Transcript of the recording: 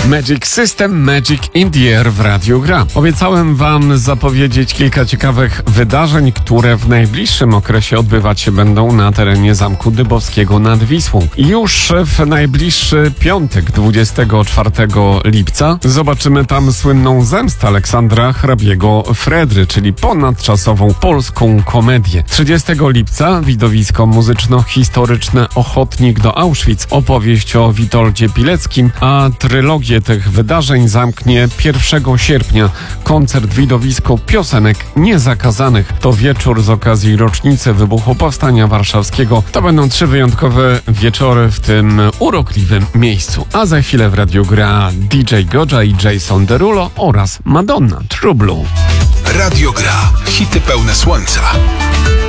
Magic System, Magic in the Air w Radiu Gra. Obiecałem wam zapowiedzieć kilka ciekawych wydarzeń, które w najbliższym okresie odbywać się będą na terenie Zamku Dybowskiego nad Wisłą. Już w najbliższy piątek, 24 lipca, zobaczymy tam słynną zemstę Aleksandra Hrabiego Fredry, czyli ponadczasową polską komedię. 30 lipca widowisko muzyczno-historyczne Ochotnik do Auschwitz, opowieść o Witoldzie Pileckim, a trylogię tych wydarzeń zamknie 1 sierpnia koncert widowisko piosenek niezakazanych. To wieczór z okazji rocznicy wybuchu Powstania Warszawskiego. To będą 3 wyjątkowe wieczory w tym urokliwym miejscu. A za chwilę w Radiu Gra DJ Goja i Jason Derulo oraz Madonna True Blue. Radio Gra. Hity pełne słońca.